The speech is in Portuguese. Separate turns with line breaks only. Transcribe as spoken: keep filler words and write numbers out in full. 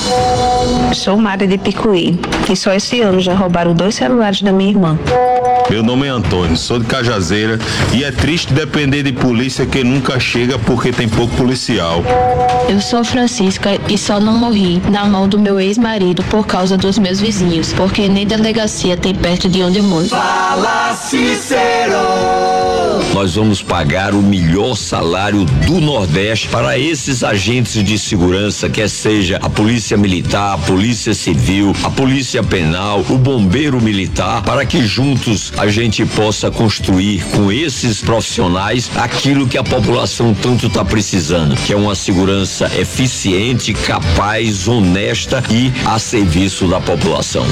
Sou Mari de Picuí e só esse ano já roubaram dois celulares da minha irmã.
Meu nome é Antônio, sou de Cajazeira e é triste depender de polícia que nunca chega porque tem pouco policial.
Eu sou Francisca e só não morri na mão do meu ex-marido por causa dos meus vizinhos, porque nem delegacia tem perto de onde eu moro.
Fala, Cícero!
Nós vamos pagar o melhor salário do Nordeste para esses agentes de segurança, quer seja a Polícia Militar, a Polícia Civil, a Polícia Penal, o Bombeiro Militar, para que juntos a gente possa construir com esses profissionais aquilo que a população tanto está precisando, que é uma segurança eficiente, capaz, honesta e a serviço da população.